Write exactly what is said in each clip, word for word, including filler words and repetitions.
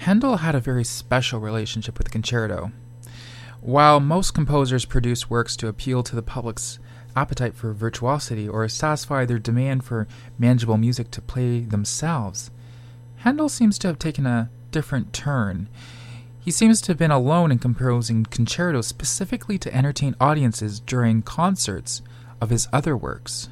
Handel had a very special relationship with the concerto. While most composers produce works to appeal to the public's appetite for virtuosity or satisfy their demand for manageable music to play themselves, Handel seems to have taken a different turn. He seems to have been alone in composing concertos specifically to entertain audiences during concerts of his other works.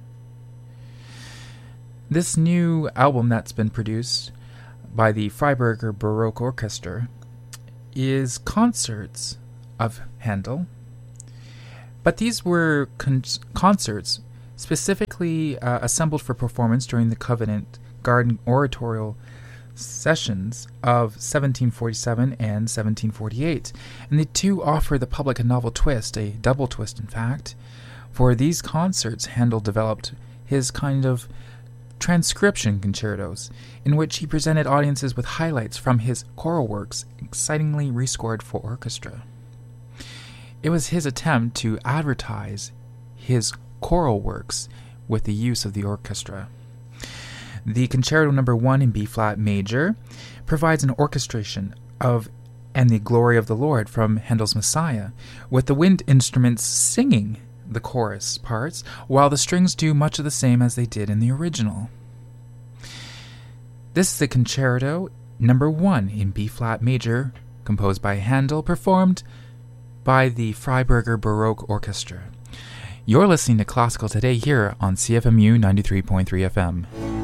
This new album that's been produced by the Freiburger Baroque Orchestra is concerts of Handel, but these were con- concerts specifically uh, assembled for performance during the Covent Garden Oratorial sessions of seventeen forty-seven and seventeen forty-eight, and the two offer the public a novel twist, a double twist in fact. For these concerts, Handel developed his kind of transcription concertos, in which he presented audiences with highlights from his choral works, excitingly rescored for orchestra. It was his attempt to advertise his choral works with the use of the orchestra. The Concerto Number One in B-flat major provides an orchestration of "And the Glory of the Lord" from Handel's Messiah, with the wind instruments singing the chorus parts, while the strings do much of the same as they did in the original. This is the Concerto Number One in B-flat major, composed by Handel, performed by the Freiburger Baroque Orchestra. You're listening to Classical Today here on C F M U ninety-three point three F M.